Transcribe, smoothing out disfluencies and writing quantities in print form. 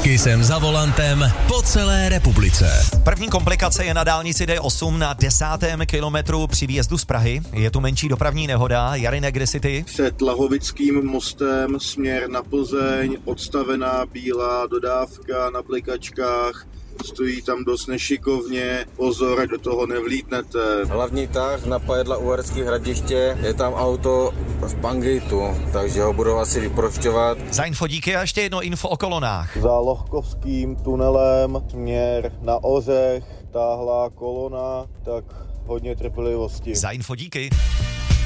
Taky jsem za volantem po celé republice. První komplikace je na dálnici D8 na 10. kilometru při výjezdu z Prahy. Je tu menší dopravní nehoda. Jarine, kde jsi ty? Před Lahovickým mostem směr na Plzeň, odstavená bílá dodávka na blikačkách. Stojí tam dost nešikovně, pozor, do toho nevlítnete. Hlavní tah na Pajedla Uherské Hradiště, je tam auto z Pangitu, takže ho budou asi vyprošťovat. Za info díky a ještě jedno info o kolonách. Za Lohkovským tunelem směr na Ořech táhlá kolona, tak hodně trpělivosti. Za info díky.